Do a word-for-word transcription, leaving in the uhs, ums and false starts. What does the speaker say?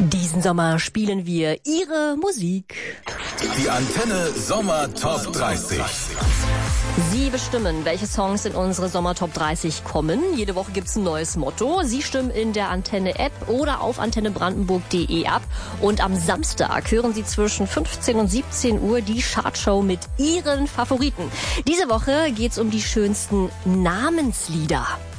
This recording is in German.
Diesen Sommer spielen wir Ihre Musik. Die Antenne Sommer Top dreißig. Sie bestimmen, welche Songs in unsere Sommer Top dreißig kommen. Jede Woche gibt's ein neues Motto. Sie stimmen in der Antenne-App oder auf antenne brandenburg punkt de ab. Und am Samstag hören Sie zwischen fünfzehn und siebzehn Uhr die Chartshow mit Ihren Favoriten. Diese Woche geht's um die schönsten Namenslieder.